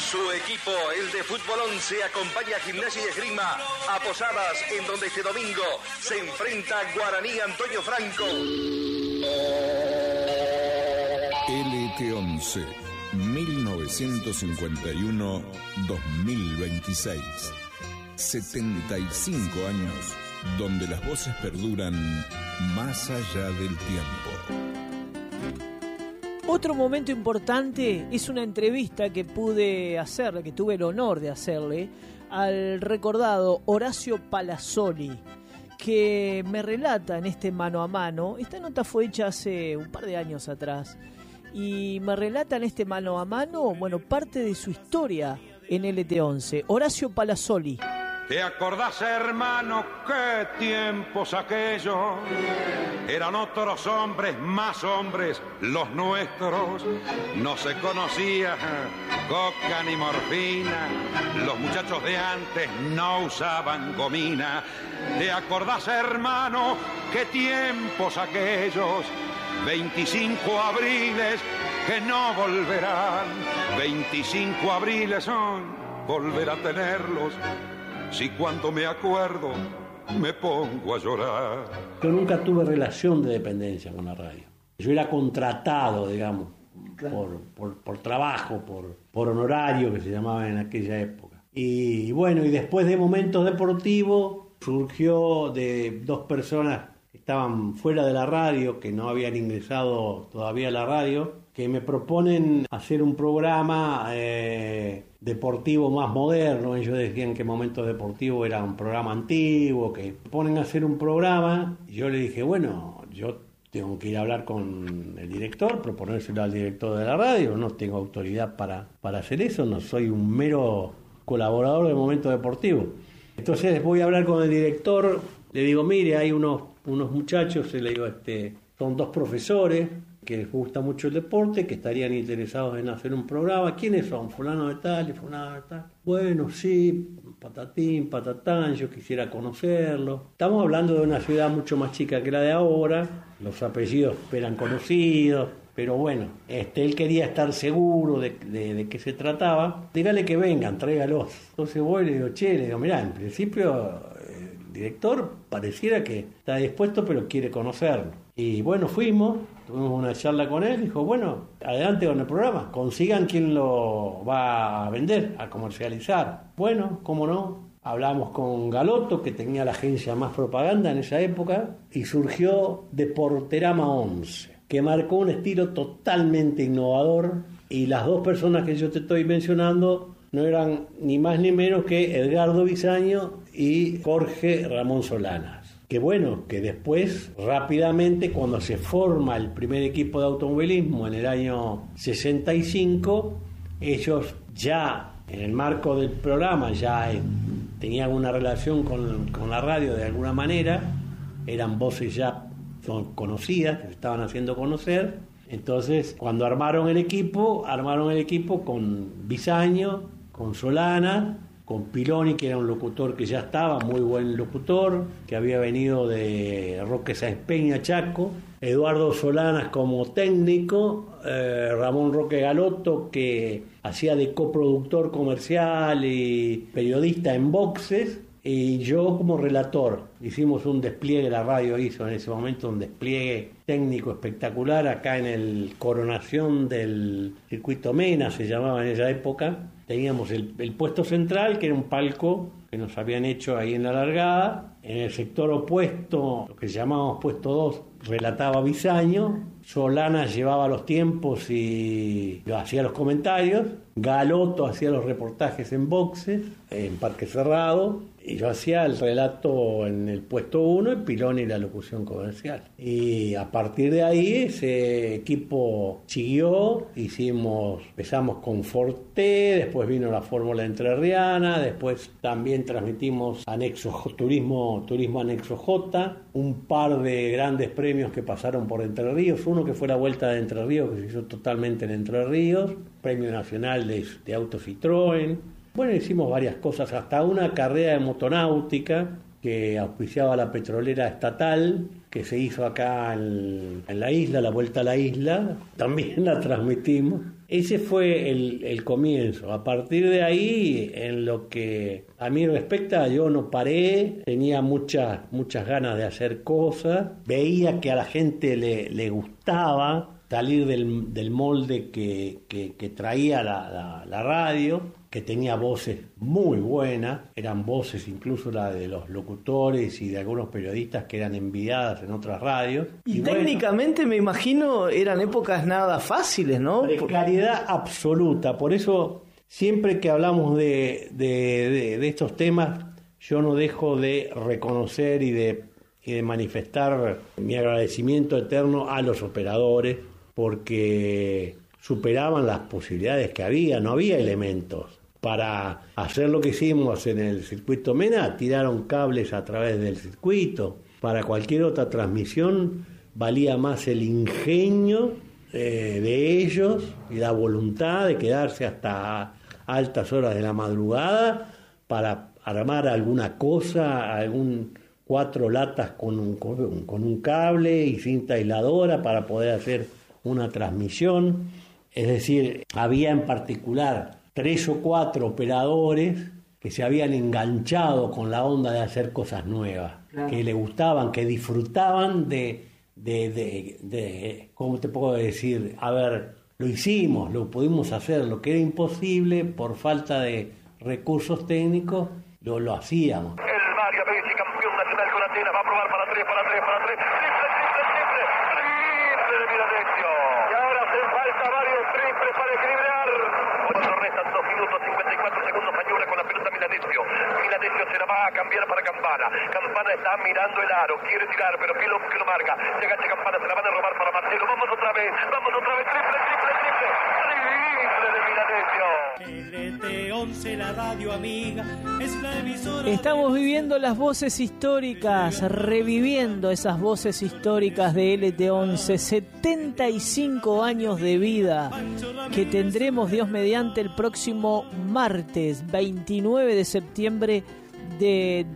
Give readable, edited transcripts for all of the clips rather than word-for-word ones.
Su equipo, el de Fútbol 11, acompaña a Gimnasia y Esgrima a Posadas, en donde este domingo se enfrenta Guaraní Antonio Franco. LT11, 1951-2026. 75 años donde las voces perduran más allá del tiempo. Otro momento importante es una entrevista que pude hacerle, que tuve el honor de hacerle, al recordado Horacio Palazzoli, que me relata en este mano a mano. Esta nota fue hecha hace un par de años atrás y me relata en este mano a mano, bueno, parte de su historia en LT11. Horacio Palazzoli. ¿Te acordás, hermano, qué tiempos aquellos? Eran otros hombres, más hombres, los nuestros. No se conocía coca ni morfina. Los muchachos de antes no usaban gomina. ¿Te acordás, hermano, qué tiempos aquellos? 25 abriles que no volverán. 25 abriles hoy, volver a tenerlos. Si cuando me acuerdo me pongo a llorar. Yo nunca tuve relación de dependencia con la radio. Yo era contratado, digamos, claro, por trabajo, por honorario, que se llamaba en aquella época. Y bueno, y después de Momentos Deportivos surgió de dos personas que estaban fuera de la radio, que no habían ingresado todavía a la radio, que me proponen hacer un programa deportivo más moderno. Ellos decían que Momentos Deportivos era un programa antiguo, que ponen a hacer un programa. Y yo le dije, bueno, yo tengo que ir a hablar con el director, proponérselo al director de la radio, no tengo autoridad para hacer eso, no soy un mero colaborador de Momentos Deportivos. Entonces voy a hablar con el director, le digo, mire, hay unos muchachos, le digo, son dos profesores que les gusta mucho el deporte, que estarían interesados en hacer un programa. ¿Quiénes son? Fulano de tal y fulano de tal. Bueno, sí, patatín, patatán, yo quisiera conocerlo. Estamos hablando de una ciudad mucho más chica que la de ahora, los apellidos eran conocidos, pero bueno, él quería estar seguro de qué se trataba. Dígale que vengan, tráigalos. Entonces voy y le digo, mirá, en principio el director pareciera que está dispuesto, pero quiere conocerlo. Y bueno, fuimos, tuvimos una charla con él, dijo, bueno, adelante con el programa, consigan quién lo va a vender, a comercializar. Bueno, cómo no, hablamos con Galotto, que tenía la agencia Más Propaganda en esa época, y surgió Deporterama 11, que marcó un estilo totalmente innovador, y las dos personas que yo te estoy mencionando no eran ni más ni menos que Edgardo Bisaño y Jorge Ramón Solanas. Que bueno, que después, rápidamente, cuando se forma el primer equipo de automovilismo en el año 65, ellos ya, en el marco del programa, ya tenían una relación con la radio de alguna manera, eran voces ya conocidas, que se estaban haciendo conocer. Entonces, cuando armaron el equipo con Bisaño, con Solana, con Piloni, que era un locutor que ya estaba, muy buen locutor, que había venido de Roque Sáenz Peña, Chaco, Eduardo Solanas como técnico, Ramón Roque Galotto, que hacía de coproductor comercial y periodista en boxes, y yo como relator. Hicimos un despliegue, la radio hizo en ese momento un despliegue técnico espectacular acá en el Coronación del Circuito Mena, se llamaba en esa época. Teníamos el puesto central, que era un palco que nos habían hecho ahí en la largada. En el sector opuesto, lo que llamábamos puesto 2, relataba Bisaño. Solana llevaba los tiempos y hacía los comentarios. Galotto hacía los reportajes en boxes, en Parque Cerrado. Y yo hacía el relato en el puesto 1 y Piloni la locución comercial. Y a partir de ahí ese equipo siguió, empezamos con Forte, después vino la Fórmula Entrerriana, después también transmitimos turismo Anexo J, un par de grandes premios que pasaron por Entre Ríos, uno que fue la Vuelta de Entre Ríos, que se hizo totalmente en Entre Ríos, Premio Nacional de Auto Citroën. Bueno, hicimos varias cosas, hasta una carrera de motonáutica que auspiciaba la petrolera estatal, que se hizo acá en la isla, la Vuelta a la Isla, también la transmitimos. ese fue el comienzo. A partir de ahí, en lo que a mí respecta, yo no paré, tenía muchas ganas de hacer cosas, veía que a la gente le gustaba salir del molde que traía la radio, que tenía voces muy buenas, eran voces incluso la de los locutores y de algunos periodistas que eran enviadas en otras radios. Y técnicamente, bueno, me imagino, eran épocas nada fáciles, ¿no? Precariedad absoluta, por eso siempre que hablamos de estos temas, yo no dejo de reconocer y de manifestar mi agradecimiento eterno a los operadores, porque superaban las posibilidades que había, no había elementos. Para hacer lo que hicimos en el circuito Mena, tiraron cables a través del circuito. Para cualquier otra transmisión valía más el ingenio de ellos y la voluntad de quedarse hasta altas horas de la madrugada para armar alguna cosa, 4 latas con un cable y cinta aisladora para poder hacer una transmisión. Es decir, había en particular 3 o 4 operadores que se habían enganchado con la onda de hacer cosas nuevas, claro, que le gustaban, que disfrutaban de ¿cómo te puedo decir? A ver, lo hicimos, lo pudimos hacer, lo que era imposible por falta de recursos técnicos, lo hacíamos. El Mario Messi, campeón nacional con Atenas, va a probar para 3, triple de Milanesio. Y ahora hacen falta varios triples para equilibrar. Cuando restan 2 minutos 54 segundos, Mañura con la pelota Milanesio. Milanesio se la va a cambiar para Campana. Campana está mirando el aro, quiere tirar, pero ¿qué lo marca? Se agacha Campana, se la van a robar para Marcelo. Vamos otra vez, triple de Milanesio. LT11, la radio amiga, es la emisora. Estamos viviendo las voces históricas, reviviendo esas voces históricas de LT11, 75 años de vida que tendremos, Dios mediante, el próximo martes 29 de septiembre de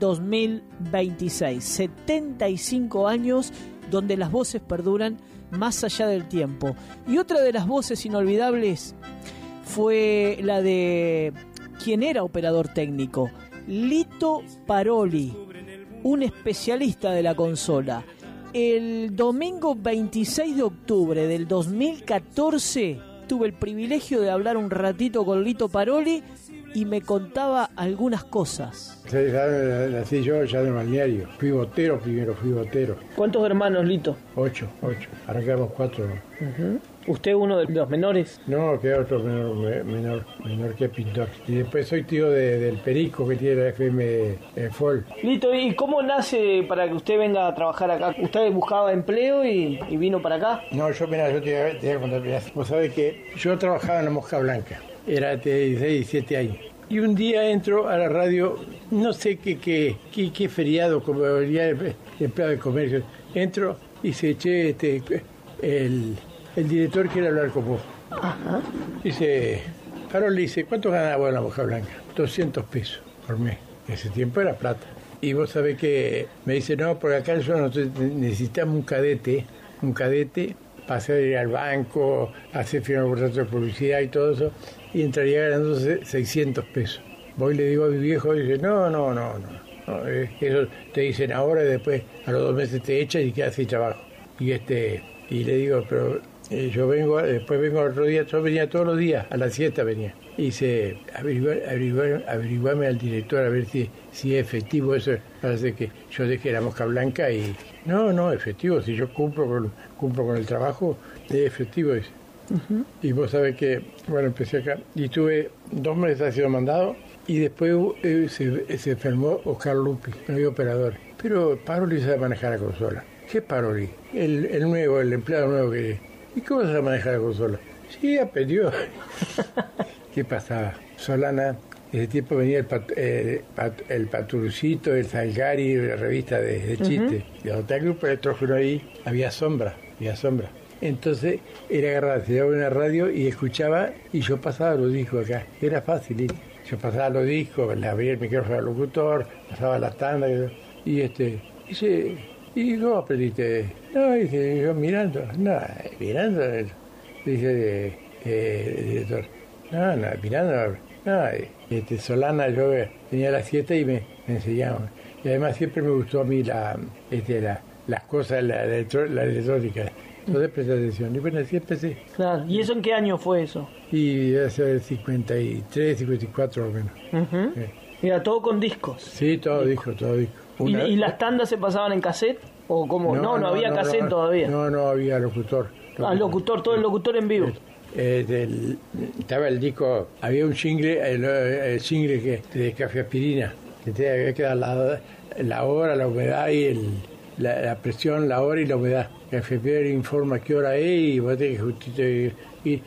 2026. 75 años donde las voces perduran más allá del tiempo. Y otra de las voces inolvidables fue la de quien era operador técnico, Lito Paroli, un especialista de la consola. El domingo 26 de octubre del 2014 tuve el privilegio de hablar un ratito con Lito Paroli y me contaba algunas cosas. Nací yo allá en Balneario. Fui botero. ¿Cuántos hermanos, Lito? 8. Arrancamos 4. Uh-huh. ¿Usted uno de los menores? No, queda otro menor que pintor. Y después soy tío del Perico que tiene la FM Folk. Lito, ¿y cómo nace para que usted venga a trabajar acá? ¿Usted buscaba empleo y vino para acá? No, yo te voy a contar. Vos sabés que yo trabajaba en la Mosca Blanca. Era de 16, 17 años. Y un día entro a la radio, no sé qué feriado, como venía empleado de comercio. Entro y se eché el director quiere hablar con vos. Ajá. Dice, Carol le dice, ¿cuánto ganaba vos en la Mosca Blanca? 200 pesos por mes. En ese tiempo era plata. Y vos sabés que me dice, no, porque acá nosotros necesitamos un cadete para hacer ir al banco, hacer firmar contratos de publicidad y todo eso, y entraría ganando 600 pesos. Voy y le digo a mi viejo, y dice, no, eso te dicen ahora y después a los 2 meses te echan y quedas sin trabajo. Y le digo, pero después vengo otro día, yo venía todos los días, a las 7 venía. Y dice, averiguame al director a ver si es efectivo eso. Parece que yo dejé la Mosca Blanca y... No, efectivo, si yo cumplo con el trabajo, es efectivo, dice. Uh-huh. Y vos sabés que, bueno, empecé acá y tuve 2 meses haciendo mandado y después se enfermó Oscar Lupi, no había operadores. Pero Paroli sabe manejar la consola. ¿Qué Paroli? El empleado nuevo que... ¿Y cómo se maneja la consola? Sí, aprendió. ¿Qué pasaba? Solana, ese tiempo venía el Paturcito, el Salgari, la revista de chiste. Uh-huh. Y donde el grupo electrógeno ahí, había sombra. Entonces, era agarrar, se llevaba una radio y escuchaba, y yo pasaba los discos acá. Era fácil, ¿eh? Yo pasaba los discos, le abría el micrófono al locutor, pasaba la tanda, y dice... ¿Y cómo aprendiste? No, dije, yo mirando. Dice, el director. No, Miranda, no. Solana, yo venía a la siesta y me enseñaba. Y además siempre me gustó a mí las cosas, la electrónica. Entonces presté atención. Y bueno, así empecé. Claro. ¿Y eso en qué año fue eso? Y hace 53, 54 o menos. Uh-huh. Mira, todo con discos. Sí, todo disco. ¿Y las tandas se pasaban en cassette? ¿O cómo? No había cassette todavía. No había locutor. Todo el locutor en vivo. Estaba el disco, había un jingle, el jingle de Café Aspirina, que te había que dar la hora, la humedad y la presión, la hora y la humedad. Café Aspirina informa qué hora es y vos tenés que justito ir.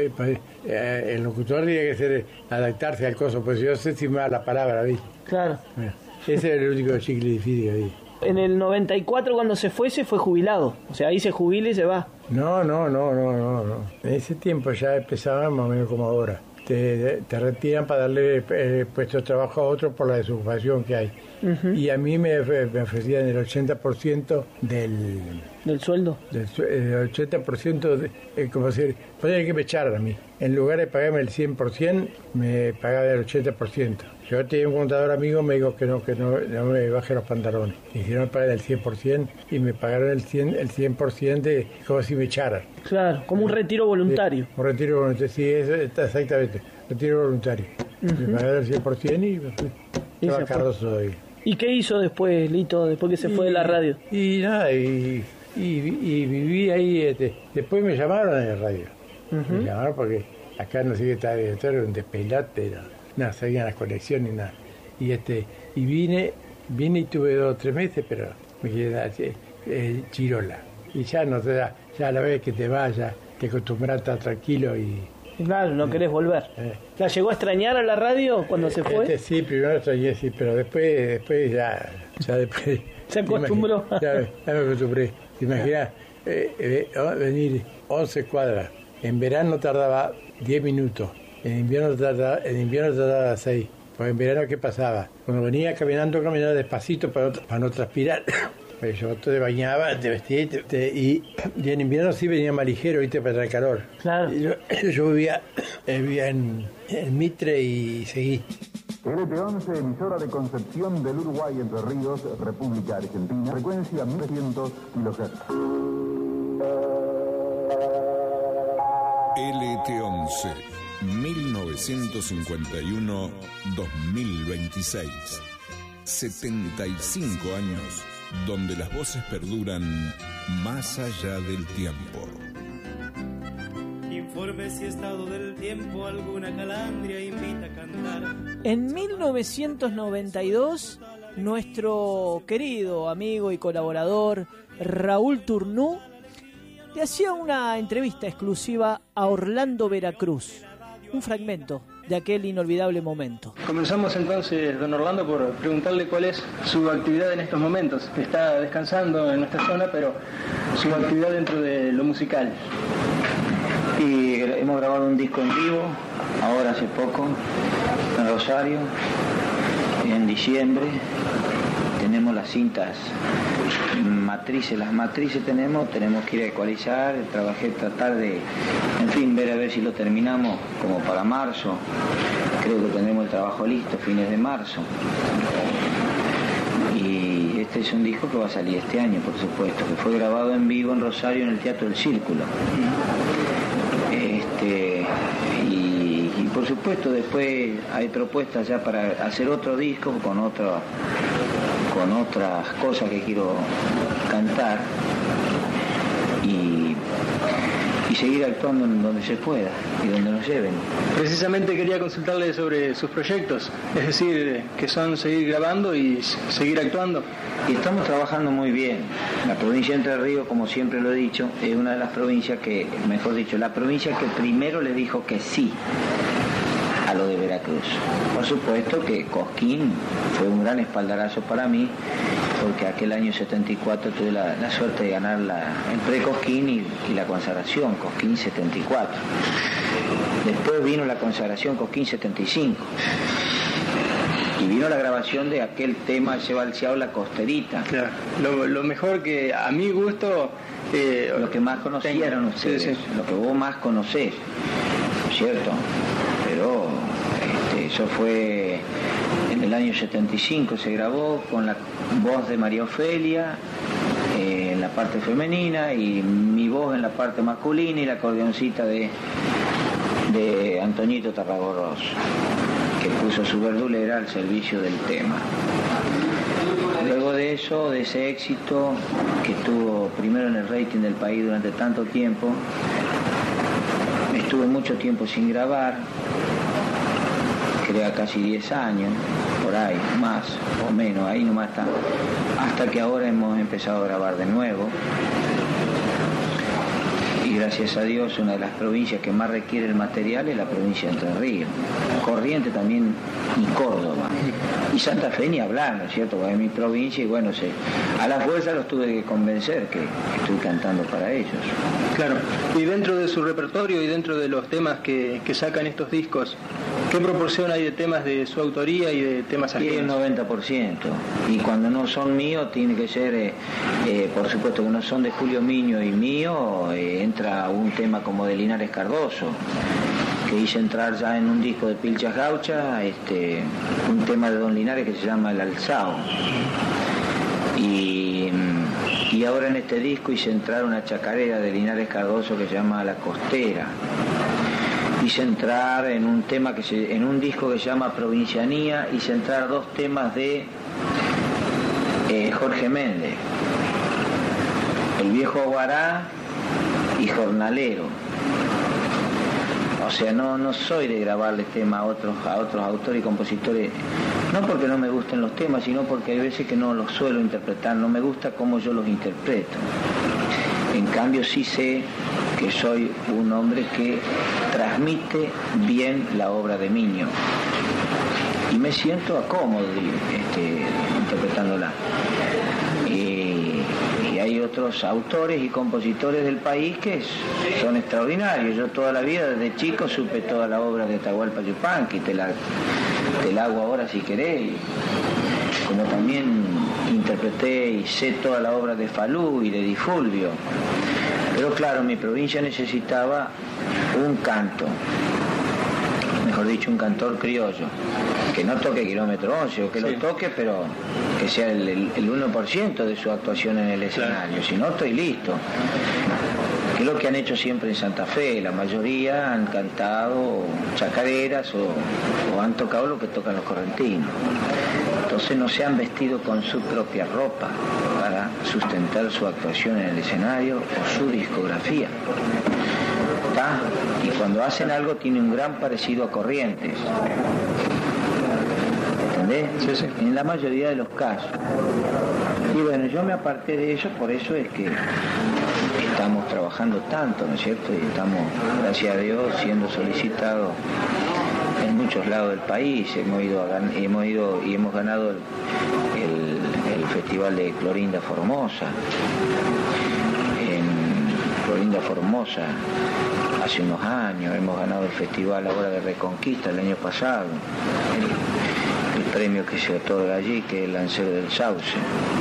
El locutor tenía que adaptarse al coso, pues yo sé si me da la palabra, ¿viste? Claro. Ese era el único jingle difícil que había. En el 94 cuando se fue jubilado. O sea, ahí se jubila y se va. No. En ese tiempo ya empezaba más o menos como ahora. Te retiran para darle puesto de trabajo a otro por la desocupación que hay. Uh-huh. Y a mí me ofrecían el 80% ¿Del sueldo? El 80%, como si podía que me echaran a mí. En lugar de pagarme el 100%, me pagaba el 80%. Yo tenía un contador amigo, me dijo que no me baje los pantalones. Me hicieron pagar el 100% y me pagaron el 100% de como si me echaran. Claro, como un retiro voluntario. Sí, un retiro voluntario, sí, eso está exactamente. Retiro voluntario. Uh-huh. Me pagaron el 100% y me fui. Estaba Carlos todavía. ¿Y qué hizo después, Lito, después que se fue de la radio? Y nada, y viví ahí. Después me llamaron en la radio. Uh-huh. Me llamaron porque acá no sé qué estaba director, era un despelate, no sabían las conexiones ni nada. Y vine y tuve 2 o 3 meses, pero me quedé chirola. Y ya no te da, ya a la vez que te vayas, te acostumbras a estar tranquilo y... Claro, no querés volver. ¿La llegó a extrañar a la radio cuando se fue? Sí, primero extrañé, sí, pero después ya después... ¿Se acostumbró? Ya me acostumbré. ¿Te imaginas? Venir 11 cuadras. En verano tardaba 10 minutos. En invierno tardaba 6. Porque en verano, ¿qué pasaba? Cuando venía caminaba despacito para no transpirar. Pues yo te bañaba, te vestía y en invierno sí venía más ligero, ¿viste? Para el calor. Claro. Yo vivía en Mitre y seguí. LT11, emisora de Concepción del Uruguay, Entre Ríos, República Argentina, frecuencia 1300 kHz. LT11, 1951-2026. 75 años donde las voces perduran más allá del tiempo. Informe si estado del tiempo alguna calandria invita a cantar. En 1992, nuestro querido amigo y colaborador Raúl Turnú le hacía una entrevista exclusiva a Orlando Veracruz, un fragmento de aquel inolvidable momento. Comenzamos entonces, don Orlando, por preguntarle cuál es su actividad en estos momentos. Está descansando en nuestra zona, pero su actividad dentro de lo musical. Y hemos grabado un disco en vivo, ahora hace poco, en Rosario, en diciembre. Tenemos las cintas matrices, tenemos que ir a ecualizar, tratar de, ver a ver si lo terminamos como para marzo. Creo que tendremos el trabajo listo, fines de marzo. Y este es un disco que va a salir este año, por supuesto, que fue grabado en vivo en Rosario en el Teatro del Círculo. Y por supuesto después hay propuestas ya para hacer otro disco con otras cosas que quiero cantar y seguir actuando en donde se pueda y donde nos lleven. Precisamente quería consultarle sobre sus proyectos, es decir, que son seguir grabando y seguir actuando. Y estamos trabajando muy bien. La provincia de Entre Ríos, como siempre lo he dicho, es una de las provincias que, mejor dicho, la provincia que primero le dijo que sí a lo de Veracruz. Por supuesto que Cosquín fue un gran espaldarazo para mí, porque aquel año 74 tuve la suerte de ganar el pre-Cosquín y la consagración, Cosquín 74. Después vino la consagración Cosquín 75. Y vino la grabación de aquel tema ese balseado La Costerita. Claro. Lo mejor que a mi gusto... lo que más conocieron ustedes, sí. Lo que vos más conocés. cierto? Pero eso fue en el año 75, se grabó con la voz de María Ofelia en la parte femenina y mi voz en la parte masculina y la acordeoncita de Antoñito Tarragorros, que puso su verdulera al servicio del tema. Luego de eso, de ese éxito que tuvo primero en el rating del país durante tanto tiempo, estuve mucho tiempo sin grabar, creo casi 10 años, por ahí, más o menos, ahí nomás está, hasta que ahora hemos empezado a grabar de nuevo. Y gracias a Dios, una de las provincias que más requiere el material es la provincia de Entre Ríos. Corrientes también y Córdoba. Y Santa Fe ni hablar, ¿no es cierto? Porque es mi provincia y bueno, a la fuerza los tuve que convencer que estoy cantando para ellos. Claro. Y dentro de su repertorio y dentro de los temas que sacan estos discos, ¿qué proporción hay de temas de su autoría y de temas ajenos? Y el 90%. Y cuando no son míos, tiene que ser, por supuesto que no son de Julio Miño y mío, entra un tema como de Linares Cardoso, que hice entrar ya en un disco de Pilcha Gaucha, un tema de Don Linares que se llama El Alzao. Y ahora en este disco hice entrar una chacarera de Linares Cardoso que se llama La Costera. Hice entrar en un tema en un disco que se llama Provincianía, hice entrar 2 temas de Jorge Méndez, El Viejo Guará y Jornalero. O sea, no soy de grabarle temas a otros autores y compositores, no porque no me gusten los temas, sino porque hay veces que no los suelo interpretar, no me gusta cómo yo los interpreto. En cambio sí sé que soy un hombre que transmite bien la obra de Miño y me siento acómodo interpretándola. Y hay otros autores y compositores del país que son extraordinarios. Yo toda la vida, desde chico, supe toda la obra de Atahualpa Yupanqui, te la hago ahora si querés, como también interpreté y sé toda la obra de Falú y de Di Fulvio. Pero claro, mi provincia necesitaba un canto, mejor dicho, un cantor criollo, que no toque Kilómetro 11 o que lo toque, pero que sea el 1% de su actuación en el escenario, si no estoy listo. Que es lo que han hecho siempre en Santa Fe, la mayoría han cantado chacareras o han tocado lo que tocan los correntinos. Entonces no se han vestido con su propia ropa para sustentar su actuación en el escenario o su discografía. ¿Está? Y cuando hacen algo tiene un gran parecido a Corrientes. ¿Entendés? Sí, sí. En la mayoría de los casos. Y bueno, yo me aparté de eso, por eso es que estamos trabajando tanto, ¿no es cierto? Y estamos, gracias a Dios, siendo solicitados en muchos lados del país. Hemos ido y hemos ganado el festival de Clorinda Formosa. En Clorinda Formosa hace unos años, hemos ganado el festival ahora de Reconquista el año pasado, el premio que se otorga allí, que es el Lancero del Sauce.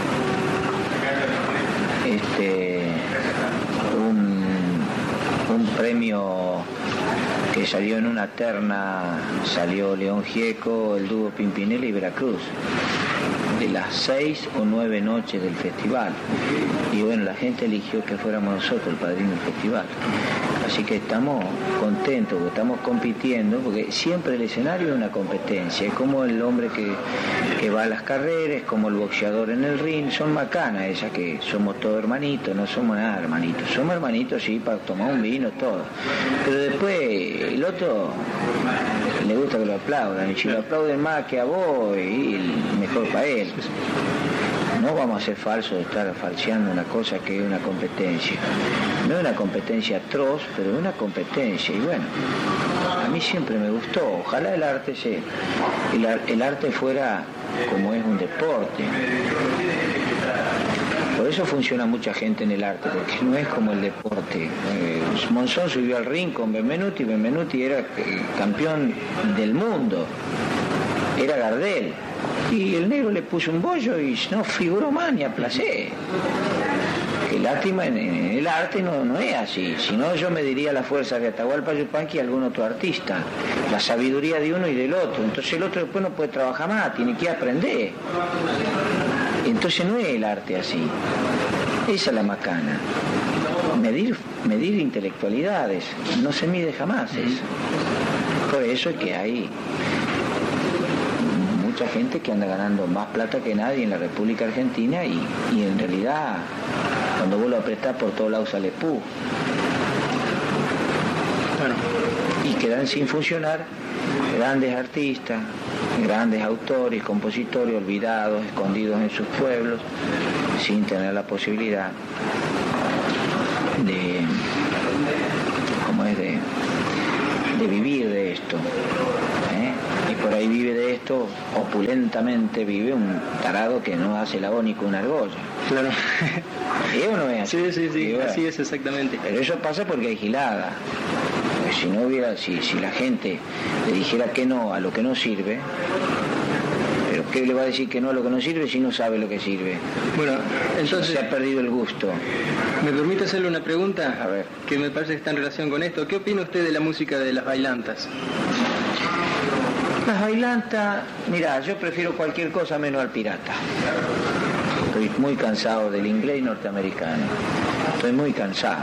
Un premio que salió en una terna, salió León Gieco, el dúo Pimpinela y Veracruz, de las 6 o 9 noches del festival. Y bueno, la gente eligió que fuéramos nosotros el padrino del festival. Así que estamos contentos, porque estamos compitiendo, porque siempre el escenario es una competencia. Es como el hombre que va a las carreras, como el boxeador en el ring. Son macanas esas que somos todos hermanitos, no somos nada hermanitos. Somos hermanitos, sí, para tomar un vino, todo. Pero después el otro le gusta que lo aplaudan. Y si lo aplauden más que a vos, y mejor para él. No vamos a ser falsos de estar falseando una cosa que es una competencia. No es una competencia atroz, pero es una competencia. Y bueno, a mí siempre me gustó. Ojalá el arte el arte fuera como es un deporte. Por eso funciona mucha gente en el arte, porque no es como el deporte. Monzón subió al ring con Benvenuti, Benvenuti era campeón del mundo, era Gardel. Y el negro le puso un bollo y no figuró más ni a placer. el arte no es así, si no yo me diría la fuerza de Atahualpa Yupanqui y algún otro artista, la sabiduría de uno y del otro, entonces el otro después no puede trabajar más, tiene que aprender, entonces no es el arte así, esa es la macana, medir intelectualidades, no se mide jamás eso, por eso es que hay mucha gente que anda ganando más plata que nadie en la República Argentina y en realidad cuando vos lo apretás por todos lados sale pu. Bueno, y quedan sin funcionar grandes artistas, grandes autores, compositores olvidados, escondidos en sus pueblos, sin tener la posibilidad de vivir de esto. Y por ahí vive de esto, opulentamente vive un tarado que no hace la ni con una argolla. Claro. ¿Es o no es así? Sí, así es exactamente. Pero eso pasa porque hay gilada. Porque si no hubiera, si la gente le dijera que no a lo que no sirve, pero ¿qué le va a decir que no a lo que no sirve si no sabe lo que sirve? Bueno, entonces se ha perdido el gusto. ¿Me permite hacerle una pregunta? A ver. Que me parece que está en relación con esto. ¿Qué opina usted de la música de las bailantas? Las bailantas, mira, yo prefiero cualquier cosa menos al pirata. Estoy muy cansado del inglés norteamericano. Estoy muy cansado.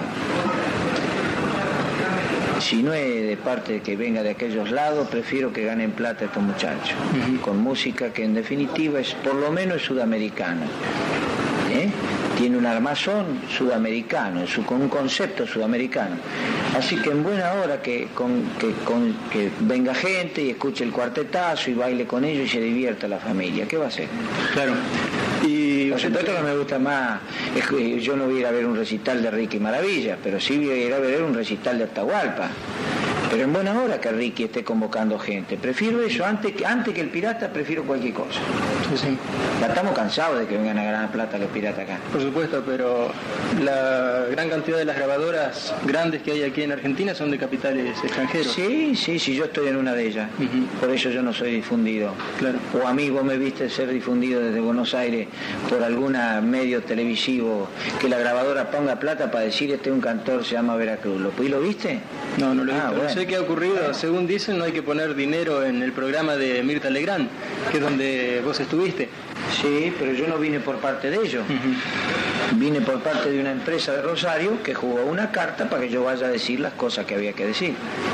Si no es de parte que venga de aquellos lados, prefiero que ganen plata estos muchachos. Con música que en definitiva es, por lo menos es sudamericana. Tiene un armazón sudamericano, con un concepto sudamericano. Así que en buena hora que venga gente y escuche el cuartetazo y baile con ellos y se divierta la familia. ¿Qué va a hacer? Claro. Y por supuesto que me gusta más, yo no voy a ir a ver un recital de Ricky Maravilla, pero sí voy a ir a ver un recital de Atahualpa. Pero en buena hora que Ricky esté convocando gente. Prefiero eso, antes que el pirata, prefiero cualquier cosa. Sí. Ya estamos cansados de que vengan a ganar plata los piratas acá. Por supuesto, pero la gran cantidad de las grabadoras grandes que hay aquí en Argentina son de capitales extranjeros. Sí, yo estoy en una de ellas. Por eso yo no soy difundido. Claro. O a mí vos me viste ser difundido desde Buenos Aires por algún medio televisivo que la grabadora ponga plata para decir este es un cantor, se llama Veracruz. ¿Lo viste? No lo he visto. Bueno. Sé que ha ocurrido, según dicen, no hay que poner dinero en el programa de Mirta Legrand, que es donde vos estuviste. Sí, pero yo no vine por parte de ellos. Vine por parte de una empresa de Rosario que jugó una carta para que yo vaya a decir las cosas que había que decir.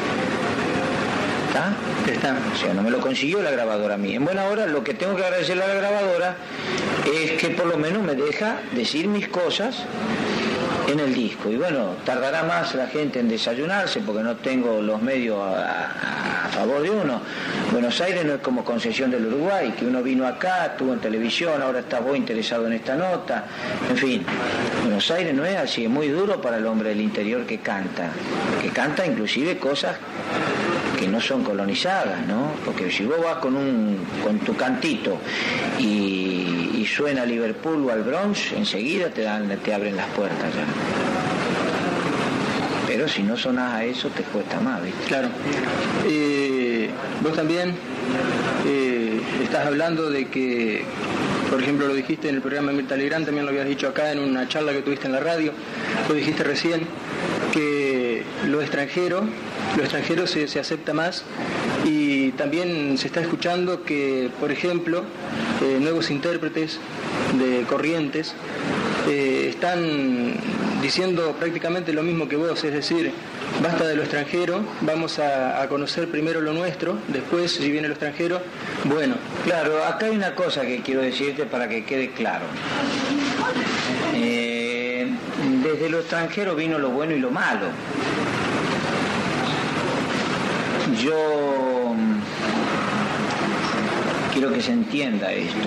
¿Está? O sea, no me lo consiguió la grabadora a mí. En buena hora lo que tengo que agradecerle a la grabadora es que por lo menos me deja decir mis cosas en el disco. Y bueno, tardará más la gente en desayunarse porque no tengo los medios a favor de uno. Buenos Aires no es como Concesión del Uruguay, que uno vino acá, estuvo en televisión, ahora estás vos interesado en esta nota. En fin, Buenos Aires no es así, es muy duro para el hombre del interior que canta inclusive cosas que no son colonizadas, ¿no? Porque si vos vas con tu cantito y suena a Liverpool o al Bronx, enseguida te abren las puertas ya. Pero si no sonás a eso te cuesta más, ¿viste? Claro. Vos también estás hablando de que, por ejemplo, lo dijiste en el programa de Mirta Legrand, también lo habías dicho acá en una charla que tuviste en la radio, lo dijiste recién, que lo extranjero se acepta más, y también se está escuchando que, por ejemplo, nuevos intérpretes de Corrientes están diciendo prácticamente lo mismo que vos, es decir, basta de lo extranjero, vamos a conocer primero lo nuestro, después si viene lo extranjero, bueno. Claro, acá hay una cosa que quiero decirte para que quede claro. Desde lo extranjero vino lo bueno y lo malo. Yo quiero que se entienda esto,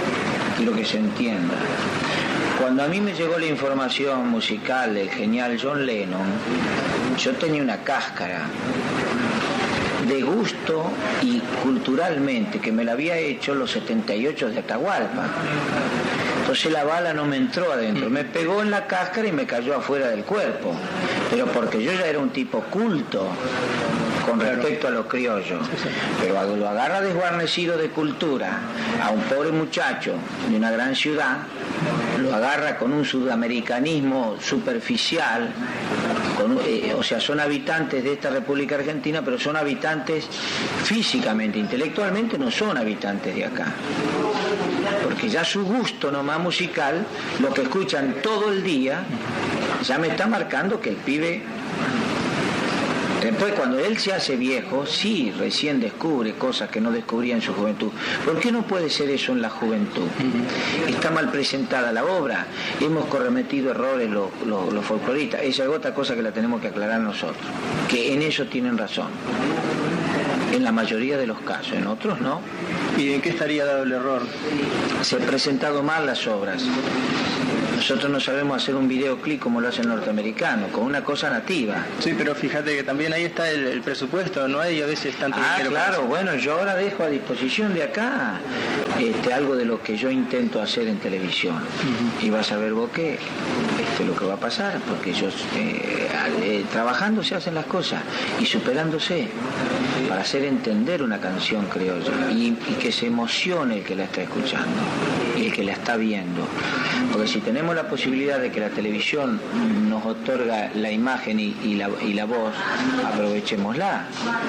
Cuando a mí me llegó la información musical del genial John Lennon, yo tenía una cáscara de gusto y culturalmente que me la había hecho los 78 de Atahualpa. Entonces la bala no me entró adentro, me pegó en la cáscara y me cayó afuera del cuerpo, pero porque yo ya era un tipo culto con respecto a los criollos. Pero lo agarra desguarnecido de cultura a un pobre muchacho de una gran ciudad, lo agarra con un sudamericanismo superficial, o sea, son habitantes de esta República Argentina, pero son habitantes físicamente, intelectualmente no son habitantes de acá. Porque ya su gusto nomás musical, lo que escuchan todo el día, ya me está marcando que el pibe... Después, cuando él se hace viejo, sí, recién descubre cosas que no descubría en su juventud. ¿Por qué no puede ser eso en la juventud? Está mal presentada la obra, hemos cometido errores los folcloristas. Esa es otra cosa que la tenemos que aclarar nosotros, que en eso tienen razón. En la mayoría de los casos, en otros no. ¿Y en qué estaría dado el error? Se han presentado mal las obras. Nosotros no sabemos hacer un videoclip como lo hace el norteamericano, con una cosa nativa. Sí, pero fíjate que también ahí está el presupuesto, no hay a veces tanto dinero. Claro, bueno, yo ahora dejo a disposición de acá algo de lo que yo intento hacer en televisión. Y vas a ver vos qué lo que va a pasar, porque ellos trabajando se hacen las cosas y superándose para hacer entender una canción criolla y que se emocione el que la está escuchando y el que la está viendo. Porque si tenemos la posibilidad de que la televisión nos otorga la imagen y la voz, aprovechémosla.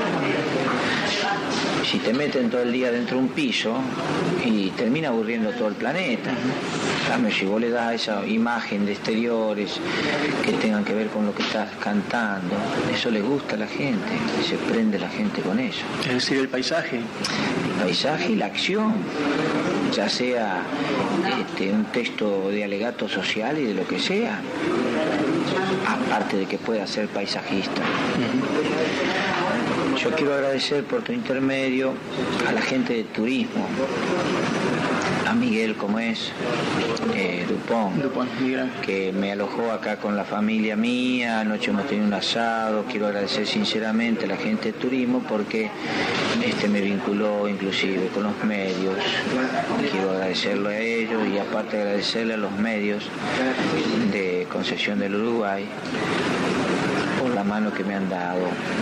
Si te meten todo el día dentro de un piso y termina aburriendo todo el planeta. Cambio, si vos le das esa imagen de exteriores que tengan que ver con lo que estás cantando, eso le gusta a la gente, se prende la gente con eso. Es decir, el paisaje. El paisaje y la acción, ya sea un texto de alegato social y de lo que sea, aparte de que pueda ser paisajista. Yo quiero agradecer por tu intermedio a la gente de turismo, a Miguel, como es, Dupont, que me alojó acá con la familia mía. Anoche hemos tenido un asado. Quiero agradecer sinceramente a la gente de turismo porque me vinculó inclusive con los medios. Quiero agradecerlo a ellos y aparte agradecerle a los medios de Concesión del Uruguay por la mano que me han dado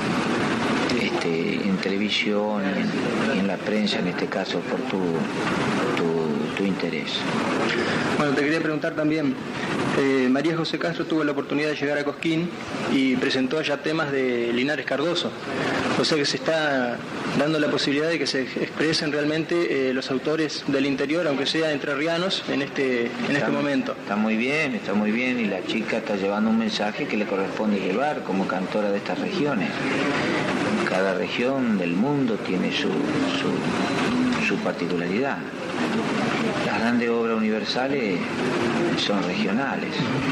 en televisión y en la prensa, en este caso, por tu interés. Bueno, te quería preguntar también, María José Castro tuvo la oportunidad de llegar a Cosquín y presentó allá temas de Linares Cardoso, o sea que se está dando la posibilidad de que se expresen realmente los autores del interior, aunque sea entrerrianos, en este momento. Está muy bien, y la chica está llevando un mensaje que le corresponde llevar como cantora de estas regiones. Cada región del mundo tiene su particularidad. Las grandes obras universales son regionales.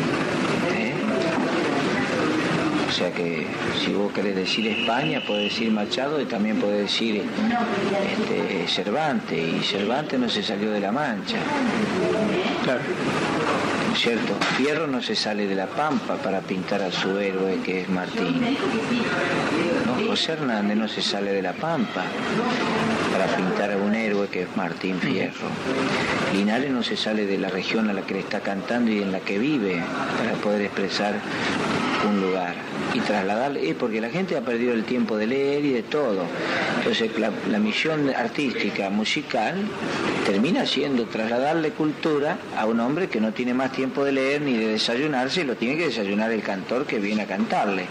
O sea que si vos querés decir España, podés decir Machado y también podés decir Cervantes. Y Cervantes no se salió de la Mancha. Claro. ¿Cierto? Fierro no se sale de la Pampa para pintar a su héroe que es Martín. No, José Hernández no se sale de la Pampa para pintar a un héroe que es Martín Fierro. Linares no se sale de la región a la que le está cantando y en la que vive para poder expresar un lugar y trasladarle, porque la gente ha perdido el tiempo de leer y de todo. Entonces la misión artística, musical, termina siendo trasladarle cultura a un hombre que no tiene más tiempo de leer ni de desayunarse, lo tiene que desayunar el cantor que viene a cantarle.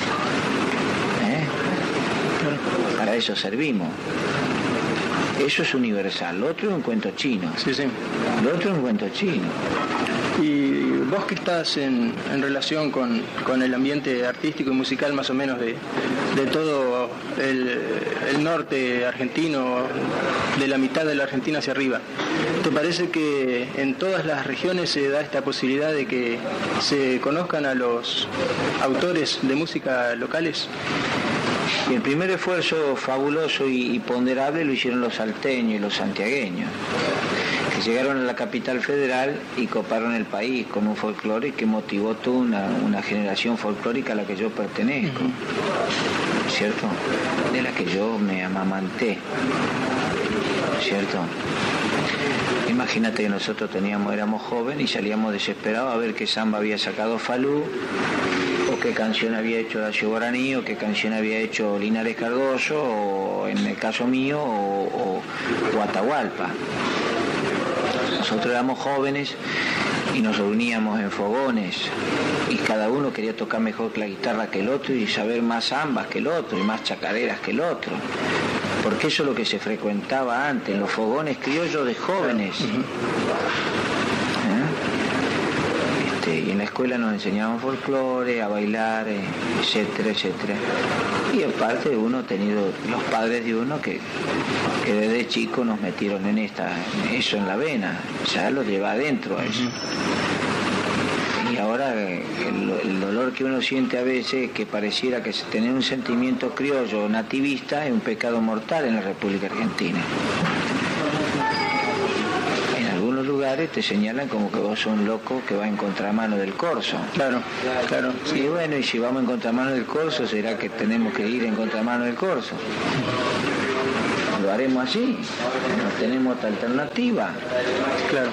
Para eso servimos. Eso es universal. Lo otro es un cuento chino. Sí. Lo otro es un cuento chino. Y vos que estás en relación con el ambiente artístico y musical más o menos de todo el norte argentino, de la mitad de la Argentina hacia arriba, ¿te parece que en todas las regiones se da esta posibilidad de que se conozcan a los autores de música locales? El primer esfuerzo fabuloso y ponderable lo hicieron los salteños y los santiagueños, que llegaron a la capital federal y coparon el país con un folclore que motivó toda una generación folclórica a la que yo pertenezco, ¿cierto? De la que yo me amamanté, ¿cierto? Imagínate que nosotros éramos jóvenes y salíamos desesperados a ver qué samba había sacado Falú, o qué canción había hecho Horacio Guaraní o qué canción había hecho Linares Cardoso, o en el caso mío, o Atahualpa. Nosotros éramos jóvenes y nos reuníamos en fogones y cada uno quería tocar mejor la guitarra que el otro y saber más zambas que el otro y más chacareras que el otro, porque eso es lo que se frecuentaba antes, los fogones criollos de jóvenes. Y en la escuela nos enseñaban folclore, a bailar, etcétera, etcétera. Y aparte uno ha tenido los padres de uno que desde chico nos metieron en eso en la vena, ya lo lleva adentro a eso. Y ahora el dolor que uno siente a veces, que pareciera que tener un sentimiento criollo o nativista es un pecado mortal en la República Argentina. Lugares te señalan como que vos sos un loco que va en contramano del corso. Claro. Sí, bueno, y si vamos en contramano del corso, será que tenemos que ir en contramano del corso. Lo haremos así, no tenemos otra alternativa. Claro.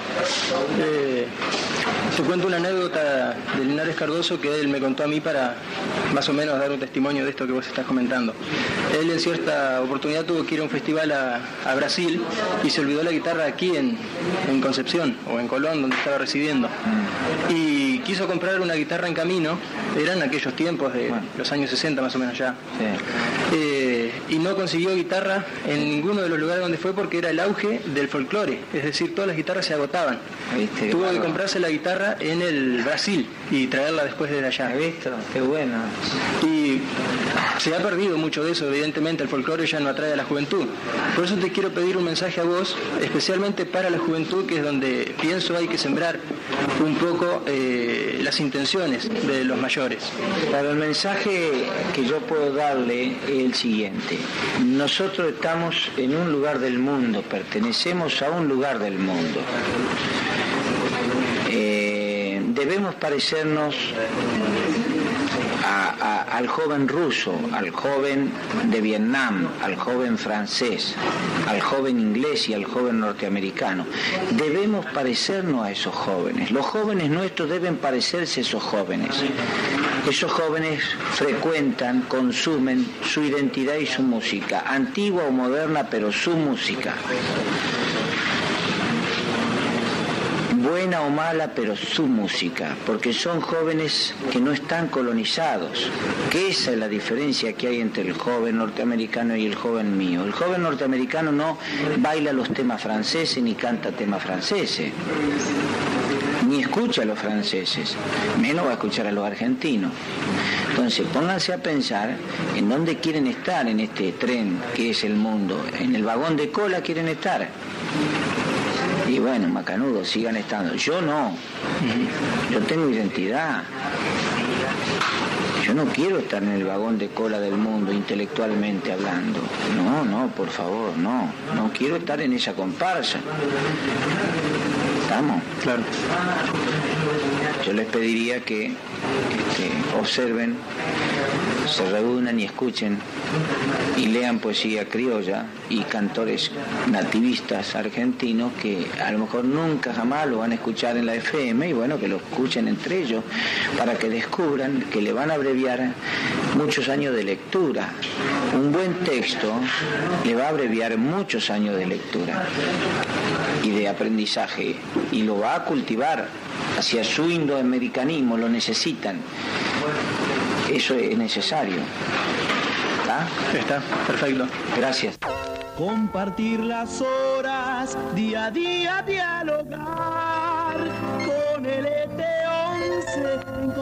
Te cuento una anécdota de Linares Cardoso que él me contó a mí para más o menos dar un testimonio de esto que vos estás comentando. Él en cierta oportunidad tuvo que ir a un festival a Brasil y se olvidó la guitarra aquí en Concepción o en Colón, donde estaba residiendo. Y quiso comprar una guitarra en camino, eran aquellos tiempos de los años 60 más o menos ya. Sí. Y no consiguió guitarra en ninguno de los lugares donde fue porque era el auge del folclore, es decir, todas las guitarras se agotaban. Tuvo que comprarse la guitarra en el Brasil y traerla después de allá. ¿Visto? Qué bueno. Y se ha perdido mucho de eso, evidentemente el folclore ya no atrae a la juventud. Por eso te quiero pedir un mensaje a vos, especialmente para la juventud, que es donde pienso hay que sembrar un poco las intenciones de los mayores. Claro, el mensaje que yo puedo darle es el siguiente. Nosotros estamos en un lugar del mundo, pertenecemos a un lugar del mundo. Debemos parecernos al joven ruso, al joven de Vietnam, al joven francés, al joven inglés y al joven norteamericano. Debemos parecernos a esos jóvenes. Los jóvenes nuestros deben parecerse a esos jóvenes. Esos jóvenes frecuentan, consumen su identidad y su música, antigua o moderna, pero su música. Buena o mala, pero su música, porque son jóvenes que no están colonizados, que esa es la diferencia que hay entre el joven norteamericano y el joven mío. El joven norteamericano no baila los temas franceses ni canta temas franceses, ni escucha a los franceses, menos va a escuchar a los argentinos. Entonces pónganse a pensar en dónde quieren estar en este tren que es el mundo. En el vagón de cola quieren estar. Y bueno, macanudos, sigan estando. Yo no. Yo tengo identidad. Yo no quiero estar en el vagón de cola del mundo intelectualmente hablando. No, por favor, no. No quiero estar en esa comparsa. ¿Estamos? Claro. Yo les pediría que observen, se reúnan y escuchen y lean poesía criolla y cantores nativistas argentinos que a lo mejor nunca jamás lo van a escuchar en la FM, y bueno, que lo escuchen entre ellos para que descubran que le van a abreviar muchos años de lectura. Un buen texto le va a abreviar muchos años de lectura y de aprendizaje, y lo va a cultivar hacia su indoamericanismo, lo necesitan. Eso es necesario. Está, perfecto. Gracias. Compartir las horas, día a día dialogar con el ET11.